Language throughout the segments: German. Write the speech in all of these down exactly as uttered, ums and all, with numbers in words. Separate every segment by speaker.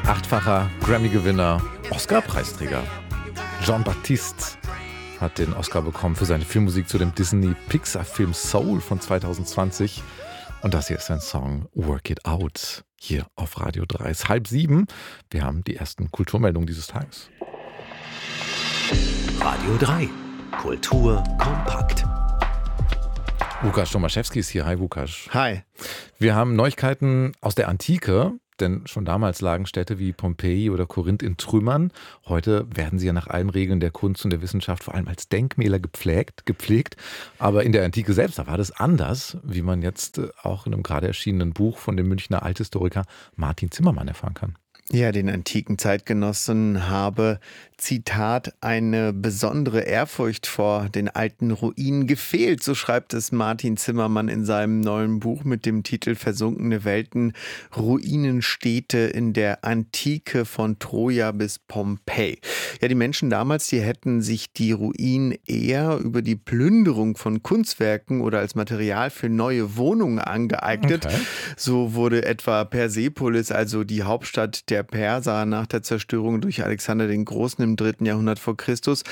Speaker 1: Achtfacher Grammy-Gewinner, Oscar-Preisträger Jean-Baptiste hat den Oscar bekommen für seine Filmmusik zu dem Disney-Pixar-Film Soul von zwanzig zwanzig. Und das hier ist sein Song Work It Out, hier auf Radio drei. Es ist halb sieben. Wir haben die ersten Kulturmeldungen dieses Tages.
Speaker 2: Radio drei. Kultur kompakt.
Speaker 1: Łukasz Tomaszewski ist hier. Hi, Łukasz.
Speaker 3: Hi.
Speaker 1: Wir haben Neuigkeiten aus der Antike, denn schon damals lagen Städte wie Pompeji oder Korinth in Trümmern. Heute werden sie ja nach allen Regeln der Kunst und der Wissenschaft vor allem als Denkmäler gepflegt, gepflegt. Aber in der Antike selbst, da war das anders, wie man jetzt auch in einem gerade erschienenen Buch von dem Münchner Althistoriker Martin Zimmermann erfahren kann.
Speaker 3: Ja, den antiken Zeitgenossen habe, Zitat, eine besondere Ehrfurcht vor den alten Ruinen gefehlt. So schreibt es Martin Zimmermann in seinem neuen Buch mit dem Titel Versunkene Welten, Ruinenstädte in der Antike von Troja bis Pompeji. Ja, die Menschen damals, die hätten sich die Ruinen eher über die Plünderung von Kunstwerken oder als Material für neue Wohnungen angeeignet. Okay. So wurde etwa Persepolis, also die Hauptstadt der der Perser nach der Zerstörung durch Alexander den Großen im dritten Jahrhundert vor Christus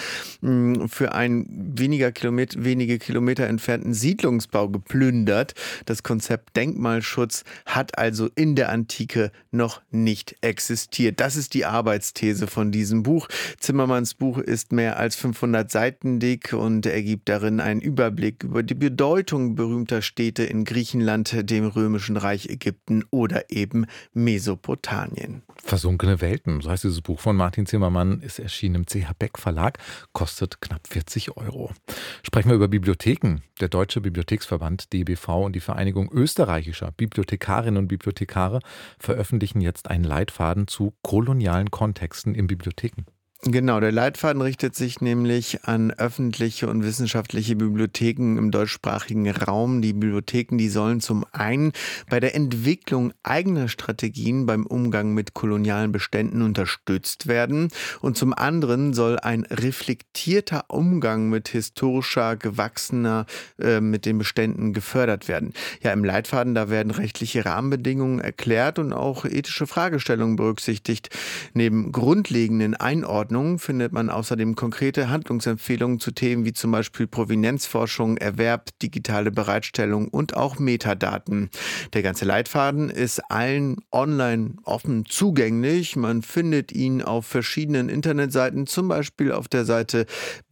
Speaker 3: für einen weniger Kilometer, wenige Kilometer entfernten Siedlungsbau geplündert. Das Konzept Denkmalschutz hat also in der Antike noch nicht existiert. Das ist die Arbeitsthese von diesem Buch. Zimmermanns Buch ist mehr als fünfhundert Seiten dick und ergibt darin einen Überblick über die Bedeutung berühmter Städte in Griechenland, dem Römischen Reich, Ägypten oder eben Mesopotamien.
Speaker 1: Versunkene Welten, so heißt dieses Buch von Martin Zimmermann, ist erschienen im C H Beck Verlag, kostet knapp vierzig Euro. Sprechen wir über Bibliotheken. Der Deutsche Bibliotheksverband D B V und die Vereinigung österreichischer Bibliothekarinnen und Bibliothekare veröffentlichen jetzt einen Leitfaden zu kolonialen Kontexten in Bibliotheken.
Speaker 3: Genau, der Leitfaden richtet sich nämlich an öffentliche und wissenschaftliche Bibliotheken im deutschsprachigen Raum. Die Bibliotheken, die sollen zum einen bei der Entwicklung eigener Strategien beim Umgang mit kolonialen Beständen unterstützt werden und zum anderen soll ein reflektierter Umgang mit historischer, gewachsener, äh, mit den Beständen gefördert werden. Ja, im Leitfaden, da werden rechtliche Rahmenbedingungen erklärt und auch ethische Fragestellungen berücksichtigt. Neben grundlegenden Einordnungen findet man außerdem konkrete Handlungsempfehlungen zu Themen wie zum Beispiel Provenienzforschung, Erwerb, digitale Bereitstellung und auch Metadaten. Der ganze Leitfaden ist allen online offen zugänglich. Man findet ihn auf verschiedenen Internetseiten, zum Beispiel auf der Seite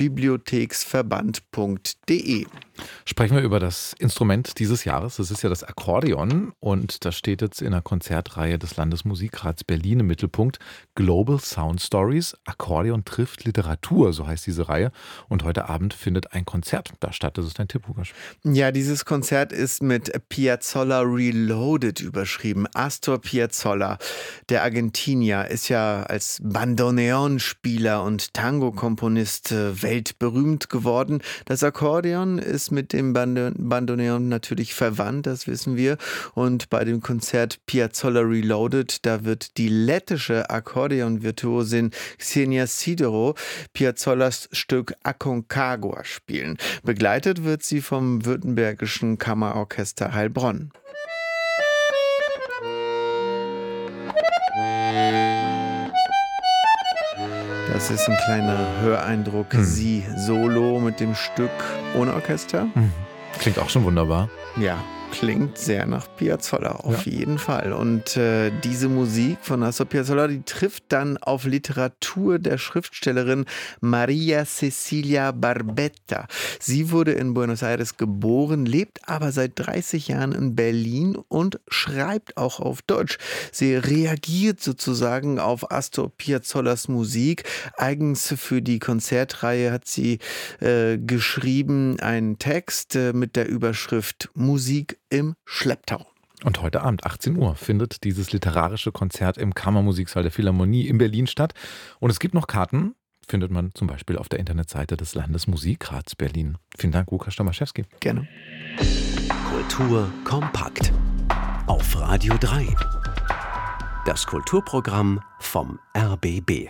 Speaker 3: bibliotheksverband punkt de.
Speaker 1: Sprechen wir über das Instrument dieses Jahres. Das ist ja das Akkordeon und das steht jetzt in der Konzertreihe des Landesmusikrats Berlin im Mittelpunkt. Global Sound Stories, Akkordeon trifft Literatur, so heißt diese Reihe. Und heute Abend findet ein Konzert da statt. Das ist dein Tipp, Łukasz.
Speaker 3: Ja, dieses Konzert ist mit Piazzolla Reloaded überschrieben. Astor Piazzolla, der Argentinier, ist ja als Bandoneon-Spieler und Tango-Komponist weltberühmt geworden. Das Akkordeon ist mit dem Bandoneon natürlich verwandt, das wissen wir. Und bei dem Konzert Piazzolla Reloaded, da wird die lettische Akkordeon-Virtuosin Xenia Sidero Piazzollas Stück Aconcagua spielen. Begleitet wird sie vom württembergischen Kammerorchester Heilbronn. Das ist ein kleiner Höreindruck. Mhm. Sie solo mit dem Stück ohne Orchester.
Speaker 1: Mhm. Klingt auch schon wunderbar.
Speaker 3: Ja, klingt sehr nach Piazzolla, auf ja. jeden Fall. Und äh, diese Musik von Astor Piazzolla, die trifft dann auf Literatur der Schriftstellerin Maria Cecilia Barbetta. Sie wurde in Buenos Aires geboren, lebt aber seit dreißig Jahren in Berlin und schreibt auch auf Deutsch. Sie reagiert sozusagen auf Astor Piazzollas Musik. Eigens für die Konzertreihe hat sie äh, geschrieben einen Text äh, mit der Überschrift Musik im Schlepptau.
Speaker 1: Und heute Abend, achtzehn Uhr, findet dieses literarische Konzert im Kammermusiksaal der Philharmonie in Berlin statt. Und es gibt noch Karten, findet man zum Beispiel auf der Internetseite des Landesmusikrats Berlin. Vielen Dank, Łukasz Tomaszewski.
Speaker 3: Gerne.
Speaker 2: Kultur kompakt. Auf Radio drei. Das Kulturprogramm vom R B B.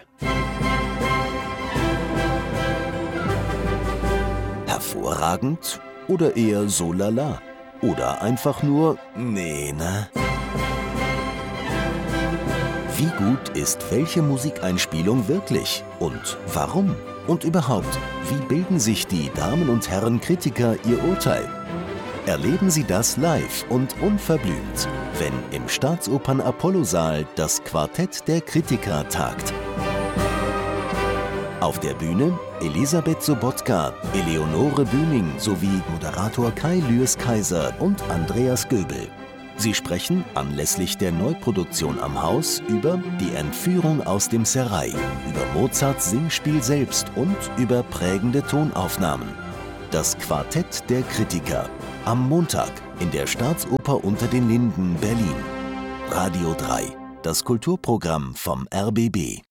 Speaker 4: Hervorragend oder eher so lala? Oder einfach nur nee, ne? Wie gut ist welche Musikeinspielung wirklich? Und warum? Und überhaupt, wie bilden sich die Damen und Herren Kritiker ihr Urteil? Erleben Sie das live und unverblümt, wenn im Staatsopern Apollo-Saal das Quartett der Kritiker tagt. Auf der Bühne Elisabeth Sobotka, Eleonore Bühning sowie Moderator Kai Lüers-Kaiser und Andreas Göbel. Sie sprechen anlässlich der Neuproduktion am Haus über die Entführung aus dem Serail, über Mozarts Singspiel selbst und über prägende Tonaufnahmen. Das Quartett der Kritiker. Am Montag in der Staatsoper unter den Linden, Berlin. Radio drei, das Kulturprogramm vom R B B.